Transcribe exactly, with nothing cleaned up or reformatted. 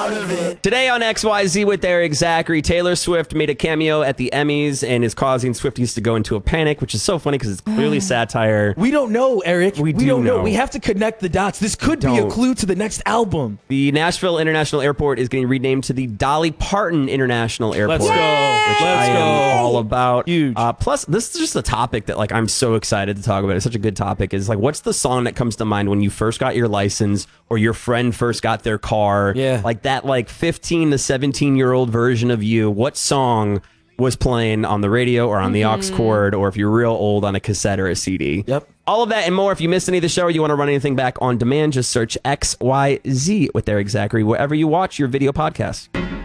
out of it. Today on X Y Z with Eric Zachary, Taylor Swift made a cameo at the Emmys and is causing Swifties to go into a panic, which is so funny because it's clearly satire. We don't know, Eric. We We, do don't know. know. We have to connect the dots. This could be a Don't. clue to the next album. The Nashville International Airport is getting renamed to the Dolly Parton International Airport. Let's go. Which Let's I go. am all about. Huge. Uh, plus, this is just a topic that like I'm so excited to talk about. It's such a good topic. Is like, what's the song that comes to mind when you first got your license or your friend first got their car? Yeah. Like that, like fifteen to seventeen year old version of you. What song was playing on the radio or on the aux cord, or if you're real old, on a cassette or a C D? Yep. All of that and more. If you missed any of the show or you want to run anything back on demand, just search X Y Z with Eric Zachary wherever you watch your video podcast.